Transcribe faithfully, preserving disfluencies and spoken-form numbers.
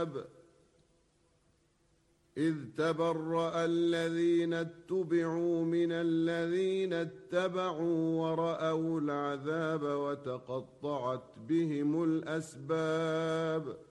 إذ تبرأ الذين اتبعوا من الذين اتبعوا ورأوا العذاب وتقطعت بهم الأسباب